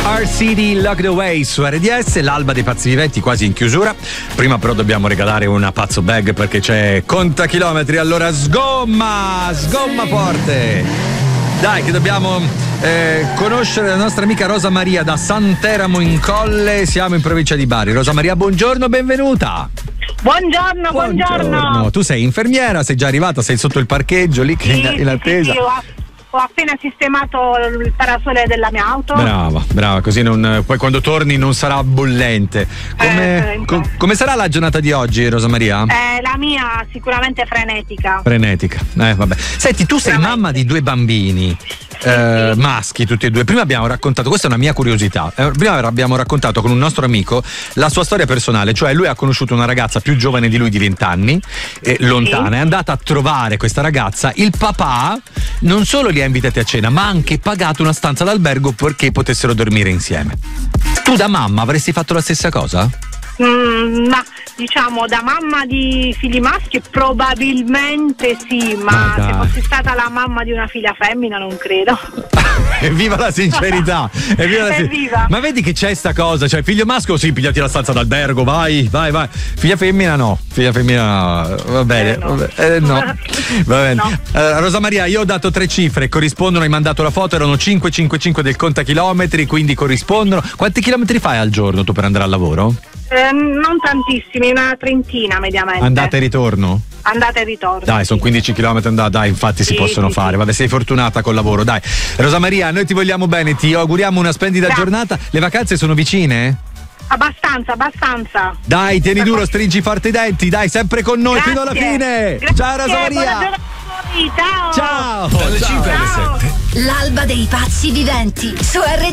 RCD Locked Away su RDS, l'alba dei pazzi viventi quasi in chiusura. Prima però dobbiamo regalare una pazzo bag perché c'è conta chilometri, allora sgomma forte. Dai che dobbiamo conoscere la nostra amica Rosa Maria da Santeramo in Colle, siamo in provincia di Bari. Rosa Maria, buongiorno, benvenuta. Buongiorno. Tu sei infermiera, sei già arrivata, sei sotto il parcheggio lì in attesa. Sì, ho appena sistemato il parasole della mia auto. Brava, così poi quando torni non sarà bollente. Come sarà la giornata di oggi, Rosa Maria? La mia sicuramente frenetica. Vabbè. Senti, tu sei mamma di 2 bambini. Maschi tutti e 2. Prima abbiamo raccontato, questa è una mia curiosità, prima abbiamo raccontato con un nostro amico la sua storia personale, cioè lui ha conosciuto una ragazza più giovane di lui di 20 anni, lontana, è andata a trovare questa ragazza, il papà non solo li ha invitati a cena ma ha anche pagato una stanza d'albergo perché potessero dormire insieme. Tu da mamma avresti fatto la stessa cosa? Ma diciamo da mamma di figli maschi probabilmente sì, ma se fossi stata la mamma di una figlia femmina non credo. Evviva la sincerità! Evviva. Ma vedi che c'è sta cosa, cioè figlio maschio sì, pigliati la stanza d'albergo, vai. Figlia femmina no, va bene. No. Va bene. No. Rosa Maria, io ho dato 3 cifre, corrispondono, hai mandato la foto, erano 555 del contachilometri, quindi corrispondono. Quanti chilometri fai al giorno tu per andare al lavoro? Non tantissimi, una trentina mediamente. Andata e ritorno? Andata e ritorno. Dai, sono 15 km andata, dai, infatti si possono fare. Vabbè, sei fortunata col lavoro, dai. Rosa Maria, noi ti vogliamo bene, ti auguriamo una splendida giornata. Le vacanze sono vicine? Abbastanza. Dai, tieni duro, stringi forte i denti, dai, sempre con noi fino alla fine. Grazie. Ciao Rosa Maria. Ciao. Ciao. L'alba dei pazzi viventi su RDS.